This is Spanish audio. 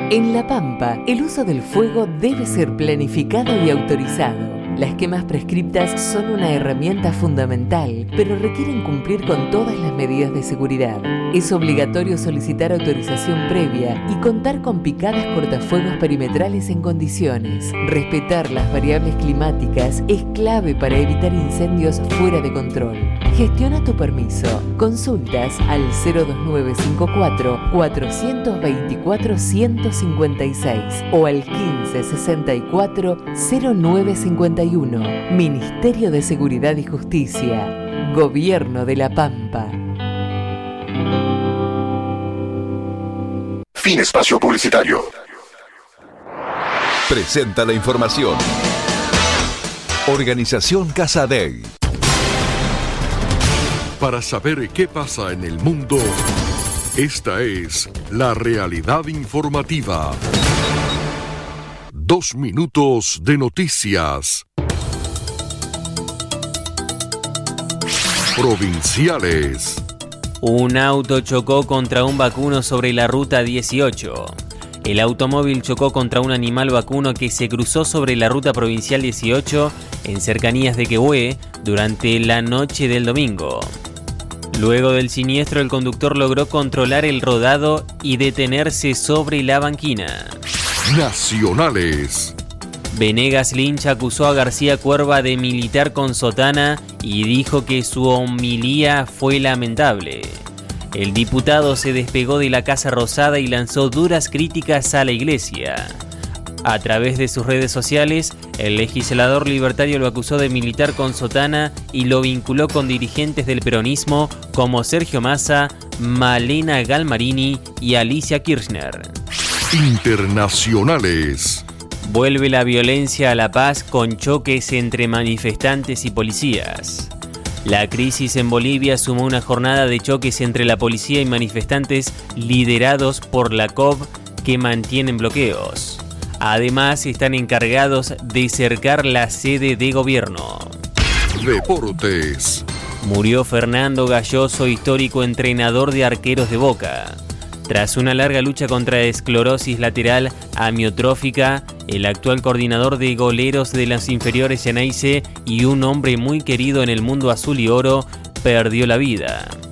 En La Pampa, el uso del fuego debe ser planificado y autorizado. Las quemas prescriptas son una herramienta fundamental, pero requieren cumplir con todas las medidas de seguridad. Es obligatorio solicitar autorización previa y contar con picadas cortafuegos perimetrales en condiciones. Respetar las variables climáticas es clave para evitar incendios fuera de control. Gestiona tu permiso. Consultas al 02954 424 156 o al 1564 0951. Ministerio de Seguridad y Justicia. Gobierno de La Pampa. Fin espacio publicitario. Presenta la información. Organización Casadei. Para saber qué pasa en el mundo, esta es la realidad informativa. 2 minutos de noticias. Provinciales. Un auto chocó contra un vacuno sobre la ruta 18. El automóvil chocó contra un animal vacuno que se cruzó sobre la ruta provincial 18 en cercanías de Quehue durante la noche del domingo. Luego del siniestro, el conductor logró controlar el rodado y detenerse sobre la banquina. Nacionales. Venegas Lynch acusó a García Cuerva de militar con sotana y dijo que su homilía fue lamentable. El diputado se despegó de la Casa Rosada y lanzó duras críticas a la iglesia. A través de sus redes sociales, el legislador libertario lo acusó de militar con sotana y lo vinculó con dirigentes del peronismo como Sergio Massa, Malena Galmarini y Alicia Kirchner. Internacionales. Vuelve la violencia a La Paz con choques entre manifestantes y policías. La crisis en Bolivia sumó una jornada de choques entre la policía y manifestantes liderados por la COB que mantienen bloqueos. Además, están encargados de cercar la sede de gobierno. Deportes. Murió Fernando Galloso, histórico entrenador de arqueros de Boca. Tras una larga lucha contra esclerosis lateral amiotrófica, el actual coordinador de goleros de las inferiores Xeneize y un hombre muy querido en el mundo azul y oro perdió la vida.